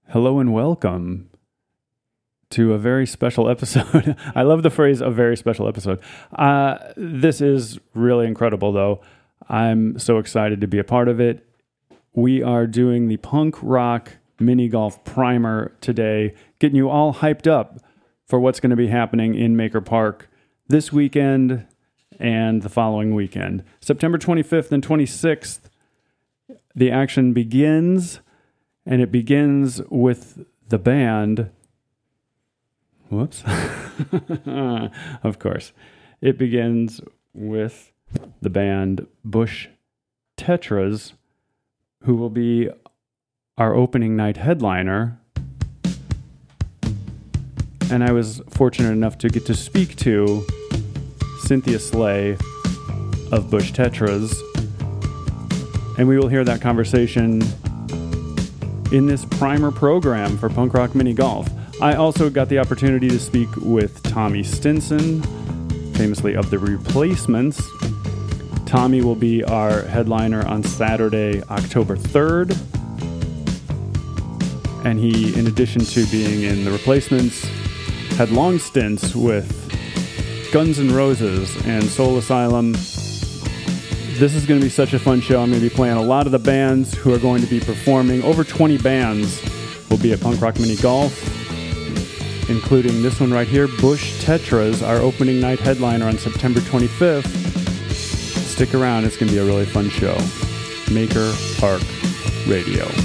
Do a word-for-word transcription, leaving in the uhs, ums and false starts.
Hello and welcome to a very special episode. I love the phrase, a very special episode. Uh, this is really incredible, though. I'm so excited to be a part of it. We are doing the Punk Rock Mini Golf Primer today, getting you all hyped up for what's going to be happening in Maker Park this weekend and the following weekend. September twenty-fifth and twenty-sixth, the action begins. And it begins with the band. Whoops. Of course. It begins with the band Bush Tetras, who will be our opening night headliner. And I was fortunate enough to get to speak to Cynthia Slay of Bush Tetras. And we will hear that conversation in this primer program for Punk Rock Mini Golf. I also got the opportunity to speak with Tommy Stinson, famously of The Replacements. Tommy will be our headliner on Saturday, October third. And he, in addition to being in The Replacements, had long stints with Guns N' Roses and Soul Asylum. This is going to be such a fun show. I'm going to be playing a lot of the bands who are going to be performing. Over twenty bands will be at Punk Rock Mini Golf, including this one right here, Bush Tetras, our opening night headliner on September twenty-fifth. Stick around. It's going to be a really fun show. Maker Park Radio.